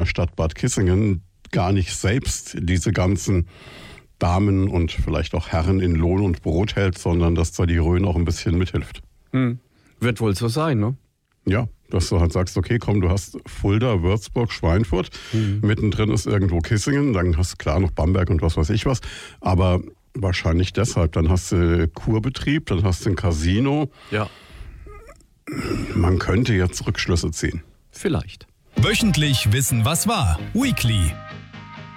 Stadt Bad Kissingen gar nicht selbst diese ganzen Damen und vielleicht auch Herren in Lohn und Brot hält, sondern dass da die Rhön auch ein bisschen mithilft. Wird wohl so sein, ne? Ja, dass du halt sagst, okay, komm, du hast Fulda, Würzburg, Schweinfurt, mittendrin ist irgendwo Kissingen, dann hast du klar noch Bamberg und was weiß ich was, aber wahrscheinlich deshalb. Dann hast du Kurbetrieb, dann hast du ein Casino. Ja. Man könnte jetzt Rückschlüsse ziehen. Vielleicht. Wöchentlich wissen, was war. Weekly.